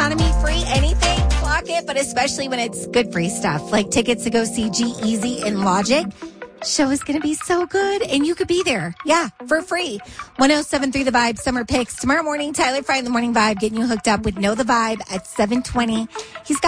economy, free, anything, clock it, but especially when it's good free stuff, like tickets to go see G-Eazy and Logic. Show is going to be so good, and you could be there. Yeah, for free. 107.3 The Vibe, Summer Picks. Tomorrow morning, Tyler Fry in the Morning Vibe, getting you hooked up with Know the Vibe at 7:20. He's got